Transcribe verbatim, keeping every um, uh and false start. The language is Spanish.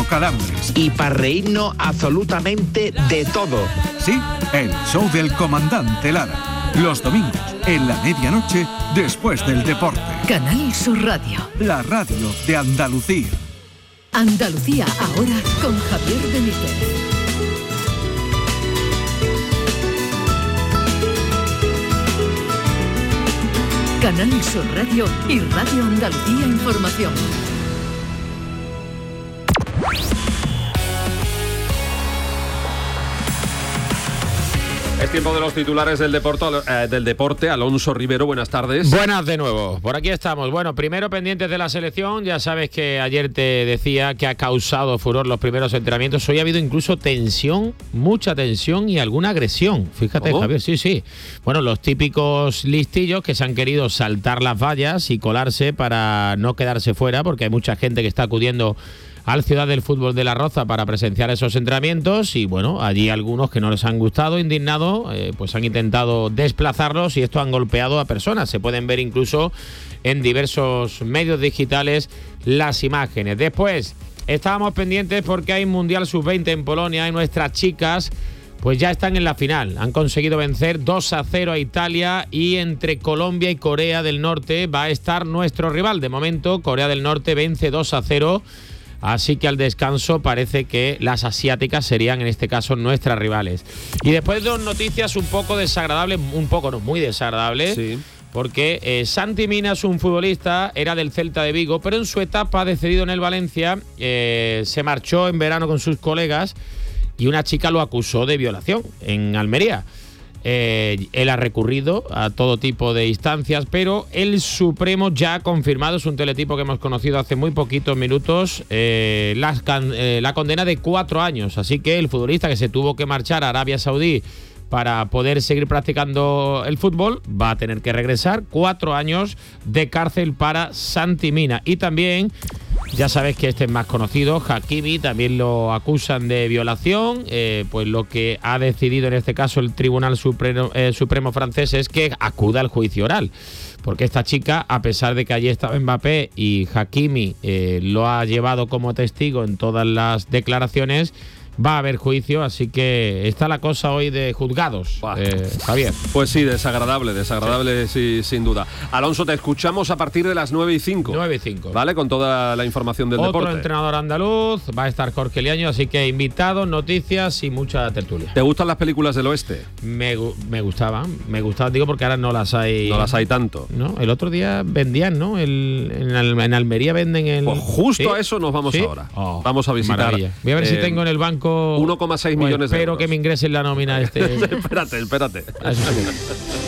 Calambres. Y para reírnos absolutamente de todo. Sí, el show del comandante Lara. Los domingos, en la medianoche, después del deporte. Canal Sur Radio. La radio de Andalucía. Andalucía ahora con Javier Benítez. Canal Sur Radio y Radio Andalucía Información. Es tiempo de los titulares del deporte, eh, del deporte. Alonso Rivero, buenas tardes. Buenas de nuevo, por aquí estamos. Bueno, primero pendientes de la selección. Ya sabes que ayer te decía que ha causado furor los primeros entrenamientos. Hoy ha habido incluso tensión, mucha tensión y alguna agresión. Fíjate, ¿Cómo? Javier, sí, sí. Bueno, los típicos listillos que se han querido saltar las vallas y colarse para no quedarse fuera, porque hay mucha gente que está acudiendo al Ciudad del Fútbol de La Roza para presenciar esos entrenamientos y bueno, allí algunos que no les han gustado, indignados, eh, pues han intentado desplazarlos y esto han golpeado a personas. Se pueden ver incluso en diversos medios digitales las imágenes. Después, estábamos pendientes porque hay Mundial sub veinte en Polonia y nuestras chicas pues ya están en la final. Han conseguido vencer dos a cero a Italia y entre Colombia y Corea del Norte va a estar nuestro rival. De momento, Corea del Norte vence dos a cero. Así que al descanso parece que las asiáticas serían en este caso nuestras rivales. Y después dos noticias un poco desagradables, un poco no, muy desagradables, sí. Porque eh, Santi Mina es un futbolista, era del Celta de Vigo, pero en su etapa de cedido en el Valencia eh, se marchó en verano con sus colegas y una chica lo acusó de violación en Almería. Eh, él ha recurrido a todo tipo de instancias, pero el Supremo ya ha confirmado, es un teletipo que hemos conocido hace muy poquitos minutos, eh, la, eh, la condena de cuatro años. Así que el futbolista que se tuvo que marchar a Arabia Saudí para poder seguir practicando el fútbol va a tener que regresar. Cuatro años de cárcel para Santi Mina. Y también, ya sabes que este es más conocido, Hakimi, también lo acusan de violación. Eh, pues lo que ha decidido en este caso el Tribunal Supremo, eh, Supremo francés es que acuda al juicio oral. Porque esta chica, a pesar de que allí estaba Mbappé y Hakimi eh, lo ha llevado como testigo en todas las declaraciones, va a haber juicio, así que está la cosa hoy de juzgados, eh, Javier. Pues sí, desagradable, desagradable sí. Sí, sin duda. Alonso, te escuchamos a partir de las nueve y cinco. nueve y cinco. Vale, con toda la información del Otro deporte. Otro entrenador andaluz, va a estar Jorge Liaño, así que invitados, noticias y mucha tertulia. ¿Te gustan las películas del oeste? Me, me gustaban, me gustaban, digo, porque ahora no las hay. No las hay tanto. ¿No? El otro día vendían, ¿no? El, en, Al, en Almería venden el... Pues justo ¿Sí? a eso nos vamos ¿Sí? ahora. Oh, vamos a visitar. Maravilla. Voy a ver eh, si tengo en el banco uno coma seis millones de euros. Espero que me ingresen la nómina este. espérate, espérate.